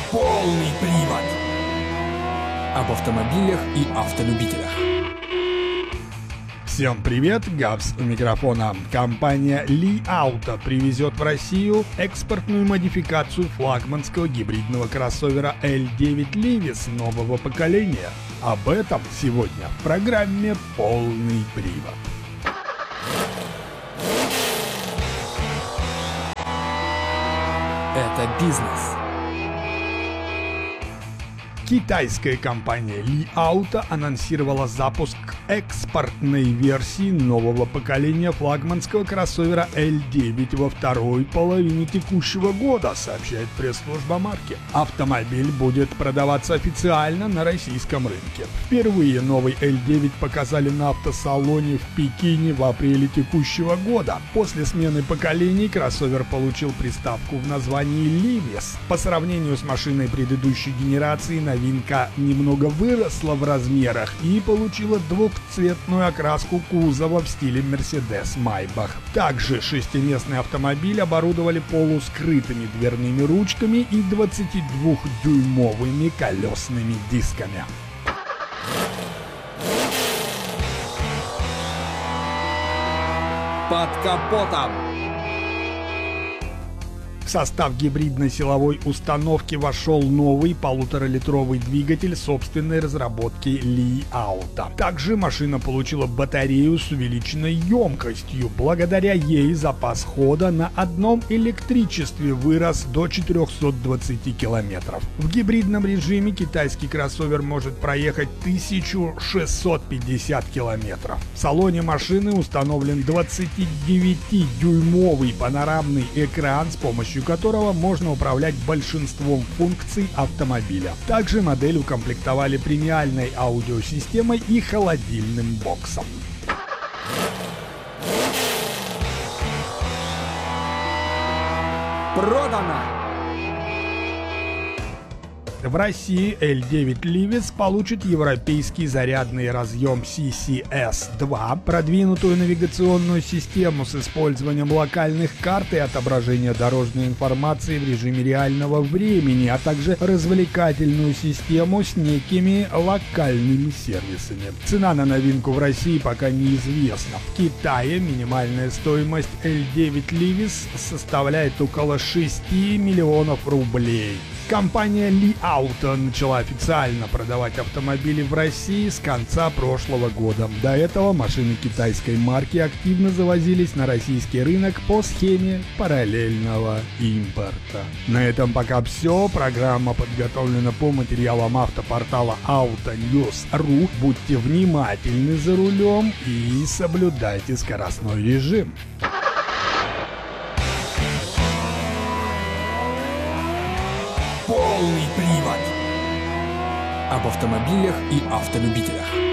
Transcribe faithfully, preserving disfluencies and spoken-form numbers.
Полный привод. Об автомобилях и автолюбителях. Всем привет, Гавс у микрофона. Компания Li Auto привезет в Россию экспортную модификацию флагманского гибридного кроссовера эл девять Livis нового поколения. Об этом сегодня в программе «Полный привод». Это бизнес. Китайская компания Li Auto анонсировала запуск экспортной версии нового поколения флагманского кроссовера эл девять во второй половине текущего года, сообщает пресс-служба марки. Автомобиль будет продаваться официально на российском рынке. Впервые новый эл девять показали на автосалоне в Пекине в апреле текущего года. После смены поколений кроссовер получил приставку в названии Livis. По сравнению с машиной предыдущей генерации, на Новинка немного выросла в размерах и получила двухцветную окраску кузова в стиле Mercedes-Maybach. Также шестиместный автомобиль оборудовали полускрытыми дверными ручками и двадцатидвухдюймовыми колесными дисками. Под капотом. В состав гибридной силовой установки вошел новый полуторалитровый двигатель собственной разработки Li Auto. Также машина получила батарею с увеличенной емкостью. Благодаря ей запас хода на одном электричестве вырос до четырехсот двадцати километров. В гибридном режиме китайский кроссовер может проехать тысячу шестьсот пятьдесят километров. В салоне машины установлен двадцатидевятидюймовый панорамный экран, с помощью которого можно управлять большинством функций автомобиля. Также модель укомплектовали премиальной аудиосистемой и холодильным боксом. Продано! В России эл девять Livis получит европейский зарядный разъем си си эс два, продвинутую навигационную систему с использованием локальных карт и отображения дорожной информации в режиме реального времени, а также развлекательную систему с некими локальными сервисами. Цена на новинку в России пока неизвестна. В Китае минимальная стоимость эл девять Livis составляет около шести миллионов рублей. Компания Li Auto начала официально продавать автомобили в России с конца прошлого года. До этого машины китайской марки активно завозились на российский рынок по схеме параллельного импорта. На этом пока все. Программа подготовлена по материалам автопортала Autonews точка ру. Будьте внимательны за рулем и соблюдайте скоростной режим. Полный привод. Об автомобилях и автолюбителях.